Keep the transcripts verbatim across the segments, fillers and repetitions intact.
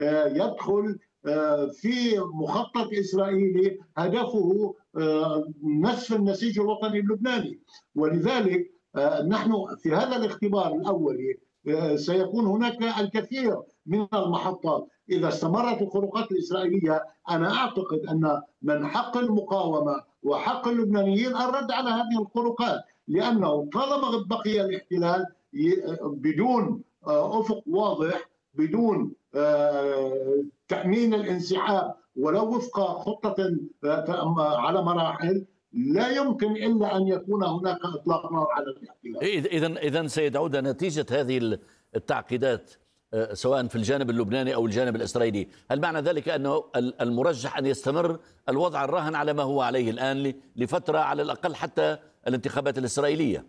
يدخل في مخطط إسرائيلي هدفه نسف النسيج الوطني اللبناني. ولذلك نحن في هذا الاختبار الأولي سيكون هناك الكثير من المحطات. إذا استمرت الخروقات الإسرائيلية أنا أعتقد أن من حق المقاومة وحق اللبنانيين الرد على هذه الخروقات، لأنه طالما بقي الاحتلال بدون أفق واضح، بدون تأمين الانسحاب ولو وفق خطة على مراحل، لا يمكن إلا أن يكون هناك إطلاق نار على الاحتلال. إذا إذا سيد عودة، نتيجة هذه التعقيدات سواء في الجانب اللبناني أو الجانب الإسرائيلي، هل معنى ذلك أنه المرجح أن يستمر الوضع الراهن على ما هو عليه الآن لفترة على الأقل حتى الانتخابات الإسرائيلية؟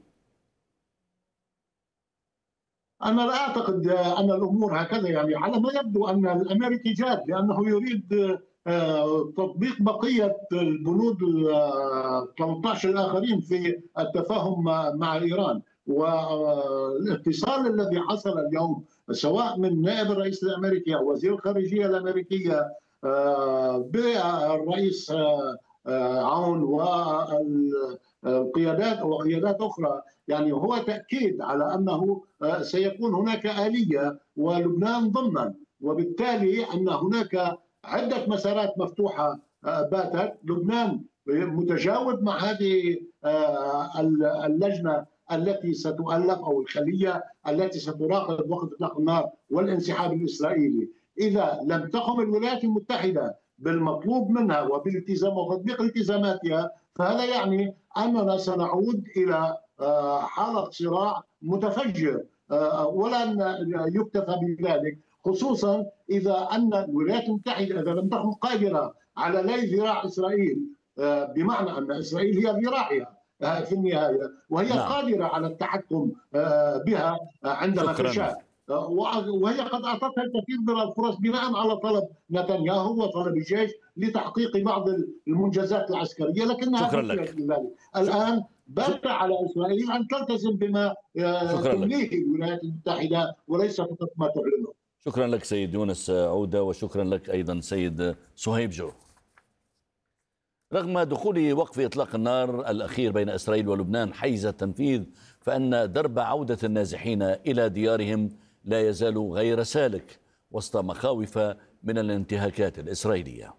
أنا لا أعتقد أن الأمور هكذا، يعني على ما يبدو أن الأمريكي جاد، لأنه يريد تطبيق بقية البنود ثلاثة عشر الآخرين في التفاهم مع إيران. والاتصال الذي حصل اليوم سواء من نائب الرئيس الأمريكي أو وزير الخارجية الأمريكية بالرئيس عون والقيادات وقيادات أخرى، يعني هو تأكيد على أنه سيكون هناك آلية ولبنان ضمن، وبالتالي أن هناك عدة مسارات مفتوحة باتت. لبنان متجاوب مع هذه اللجنة التي ستؤلف أو الخلية التي ستراقب وقت إطلاق النار والانسحاب الإسرائيلي. إذا لم تقم الولايات المتحدة بالمطلوب منها وبالالتزام وتطبيق التزاماتها، فهذا يعني أننا سنعود إلى حالة صراع متفجر، ولن يكتفى بذلك، خصوصا إذا أن الولايات المتحدة إذا لم تكن قادرة على لي ذراع إسرائيل، بمعنى أن إسرائيل هي ذراعها في النهاية، وهي نعم. قادرة على التحكم بها عندما تشاء، وهي قد أعطتها الكثير من الفرص بناء على طلب نتنياهو وطلب الجيش لتحقيق بعض المنجزات العسكرية، لكنها فشلت ذلك. الآن بات على إسرائيل أن تلتزم بما تمليه الولايات المتحدة وليس فقط ما تعلنه. شكرا لك سيد يونس عودة، وشكرا لك أيضا سيد صهيب جو. رغم دخول وقف إطلاق النار الأخير بين إسرائيل ولبنان حيز التنفيذ، فإن درب عودة النازحين إلى ديارهم لا يزال غير سالك وسط مخاوف من الانتهاكات الإسرائيلية.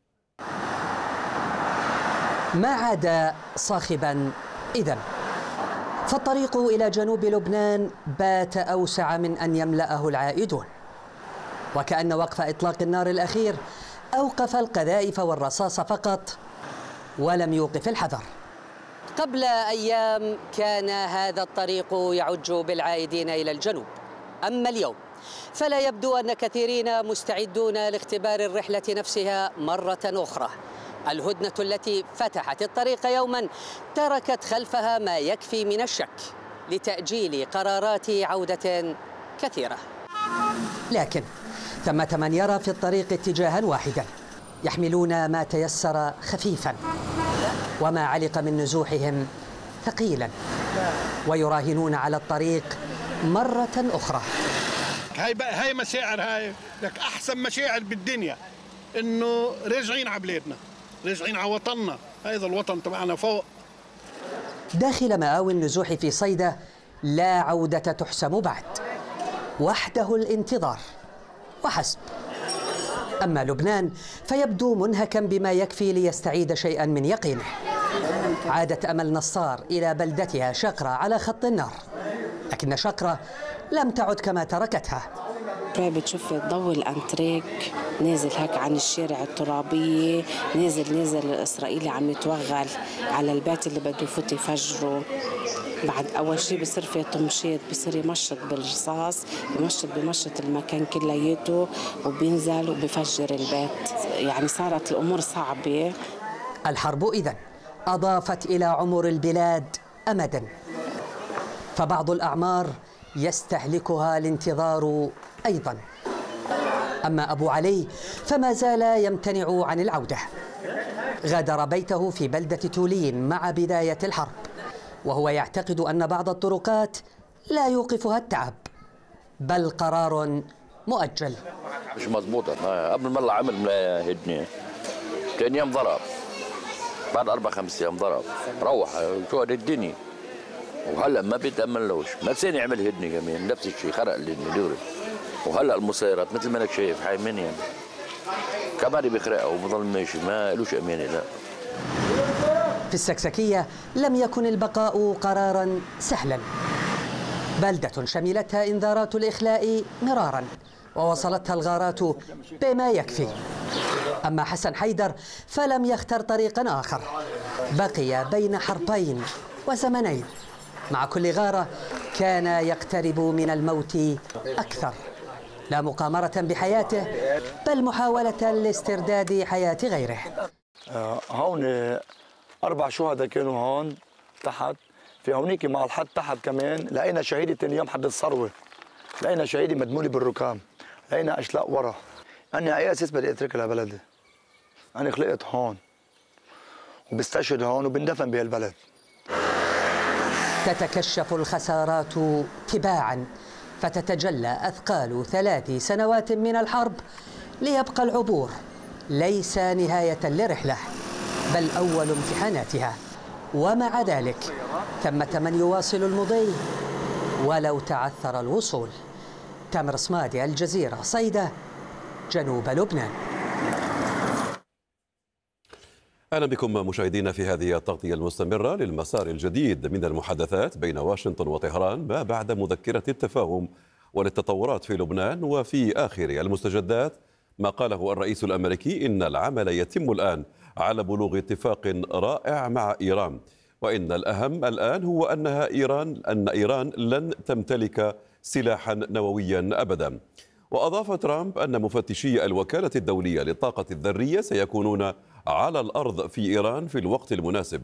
ما عاد صاخبا إذن، فالطريق إلى جنوب لبنان بات أوسع من أن يملأه العائدون، وكأن وقف إطلاق النار الأخير أوقف القذائف والرصاص فقط ولم يوقف الحذر. قبل أيام كان هذا الطريق يعج بالعائدين إلى الجنوب، أما اليوم فلا يبدو أن كثيرين مستعدون لاختبار الرحلة نفسها مرة أخرى. الهدنة التي فتحت الطريق يوما تركت خلفها ما يكفي من الشك لتأجيل قرارات عودة كثيرة، لكن ثمة من يرى في الطريق اتجاها واحدا، يحملون ما تيسر خفيفا وما علق من نزوحهم ثقيلا، ويراهنون على الطريق مرة أخرى. هاي هاي مشاعر، هاي لك أحسن مشاعر بالدنيا، إنه راجعين على بلادنا، راجعين على وطننا، هذا الوطن تبعنا فوق. داخل مآوي النزوح في صيدا لا عودة تحسم بعد، وحده الانتظار وحسب. أما لبنان فيبدو منهكا بما يكفي ليستعيد شيئا من يقينه. عادت أمل نصار إلى بلدتها شقرة على خط النار، لكن شقرة لم تعد كما تركتها. بتشوفي ضوء الأنتريك نازل هيك عن الشارع الترابية، نازل نازل الإسرائيلي عم يتوغل على البيت اللي بده يفوت يفجره. بعد أول شيء بصير في طمشيط، بصير يمشط بالرصاص، يمشط بمشط المكان كلياته وبينزل وبيفجر البيت. يعني صارت الأمور صعبة. الحرب إذن أضافت إلى عمر البلاد أمدا، فبعض الأعمار يستهلكها الانتظار أيضا. أما أبو علي فما زال يمتنع عن العودة. غادر بيته في بلدة تولين مع بداية الحرب، وهو يعتقد أن بعض الطرقات لا يوقفها التعب، بل قرار مؤجل. مش مضبوطة، قبل ما الله عمل هدنة ثاني يوم ضرب، بعد أربع خمس أيام ضرب، روح شو هذا الدنيا، وهلا ما بيتأملوش، ما بصير يعمل هدنة كمان نفس الشيء، خرق الهدنة دغري، وهلا المسيرات مثل ما انك شايف حايمين يعني كمان بيخرقها وبضل ماشي، ما لوش أمانة. لا في السكسكية لم يكن البقاء قرارا سهلا، بلدة شملتها إنذارات الإخلاء مرارا ووصلتها الغارات بما يكفي. أما حسن حيدر فلم يختر طريقا آخر، بقي بين حربين وزمنين، مع كل غارة كان يقترب من الموت أكثر، لا مقامرة بحياته بل محاولة لاسترداد حياة غيره. آه هون أربع شهداء كانوا هون تحت، في هونيك مع الحد تحت كمان لقينا شهيدة ثاني يوم حد الثروة، لقينا شهيدة مدمولة بالركام، لقينا أشلاء ورا. أنا على أي أساس بدي أترك لبلدي؟ أنا خلقت هون وبستشهد هون وبندفن بهالبلد. تتكشف الخسارات تباعا، فتتجلى أثقال ثلاث سنوات من الحرب، ليبقى العبور ليس نهاية لرحلة بل أول امتحاناتها. ومع ذلك ثمة من يواصل المضي ولو تعثر الوصول. تامر صمادي، الجزيرة، صيدا، جنوب لبنان. أهلا بكم مشاهدينا في هذه التغطية المستمرة للمسار الجديد من المحادثات بين واشنطن وطهران ما بعد مذكرة التفاهم وللتطورات في لبنان. وفي آخر المستجدات ما قاله الرئيس الأمريكي إن العمل يتم الآن على بلوغ اتفاق رائع مع إيران، وإن الأهم الآن هو أنها إيران أن إيران لن تمتلك سلاحا نوويا أبدا. وأضاف ترامب أن مفتشي الوكالة الدولية للطاقة الذرية سيكونون على الأرض في إيران في الوقت المناسب.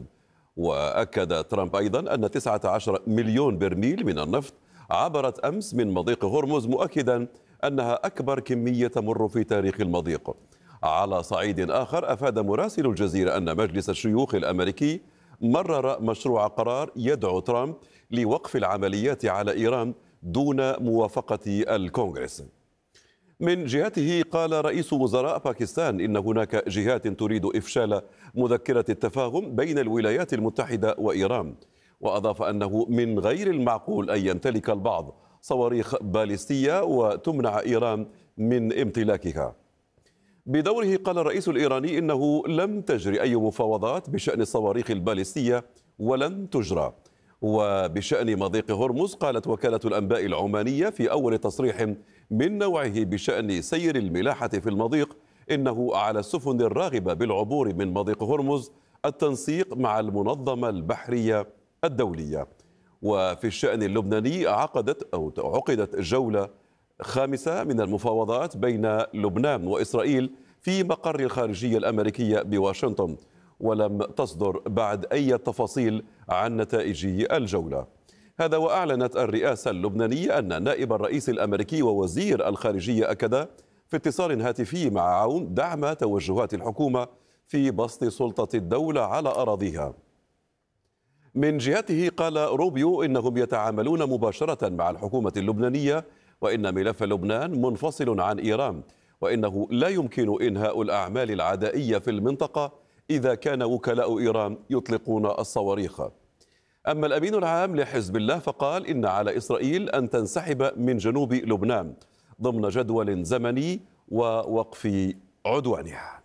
وأكد ترامب أيضا أن تسعة عشر مليون برميل من النفط عبرت أمس من مضيق هرمز، مؤكدا أنها أكبر كمية تمر في تاريخ المضيق. على صعيد آخر أفاد مراسل الجزيرة أن مجلس الشيوخ الأمريكي مرر مشروع قرار يدعو ترامب لوقف العمليات على إيران دون موافقة الكونغرس. من جهته قال رئيس وزراء باكستان إن هناك جهات تريد إفشال مذكرة التفاهم بين الولايات المتحدة وإيران، وأضاف أنه من غير المعقول أن يمتلك البعض صواريخ باليستية وتمنع إيران من امتلاكها. بدوره قال الرئيس الإيراني إنه لم تجري أي مفاوضات بشأن الصواريخ الباليستية ولن تجرى. وبشأن مضيق هرمز قالت وكالة الأنباء العمانية في أول تصريح من نوعه بشأن سير الملاحة في المضيق إنه على السفن الراغبة بالعبور من مضيق هرمز التنسيق مع المنظمة البحرية الدولية. وفي الشأن اللبناني عقدت أو عقدت جولة خامسة من المفاوضات بين لبنان وإسرائيل في مقر الخارجية الأمريكية بواشنطن، ولم تصدر بعد أي تفاصيل عن نتائج الجولة. هذا وأعلنت الرئاسة اللبنانية أن نائب الرئيس الأمريكي ووزير الخارجية أكد في اتصال هاتفي مع عون دعم توجهات الحكومة في بسط سلطة الدولة على أراضيها. من جهته قال روبيو إنهم يتعاملون مباشرة مع الحكومة اللبنانية، وإن ملف لبنان منفصل عن إيران، وإنه لا يمكن إنهاء الأعمال العدائية في المنطقة إذا كان وكلاء إيران يطلقون الصواريخ. أما الأمين العام لحزب الله فقال إن على إسرائيل أن تنسحب من جنوب لبنان ضمن جدول زمني ووقف عدوانها.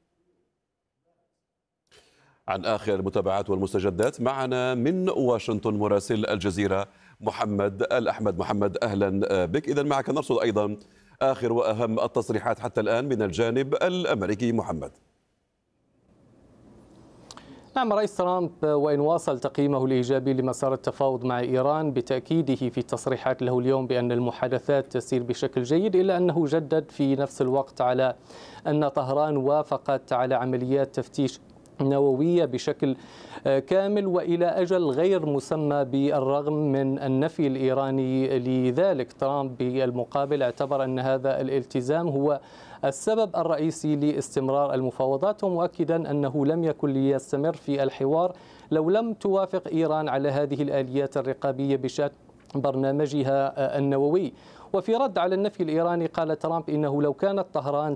عن آخر المتابعات والمستجدات معنا من واشنطن مراسل الجزيرة محمد الأحمد. محمد أهلا بك. إذن معك نرصد أيضا آخر وأهم التصريحات حتى الآن من الجانب الأمريكي. محمد. نعم، رئيس ترامب وإن واصل تقييمه الإيجابي لمسار التفاوض مع إيران بتأكيده في تصريحات له اليوم بأن المحادثات تسير بشكل جيد، إلا أنه جدد في نفس الوقت على أن طهران وافقت على عمليات تفتيش نووية بشكل كامل وإلى أجل غير مسمى بالرغم من النفي الإيراني لذلك. ترامب بالمقابل اعتبر أن هذا الالتزام هو السبب الرئيسي لاستمرار المفاوضات، ومؤكدا أنه لم يكن ليستمر في الحوار لو لم توافق إيران على هذه الآليات الرقابية بشأن برنامجها النووي. وفي رد على النفي الإيراني قال ترامب إنه لو كانت طهران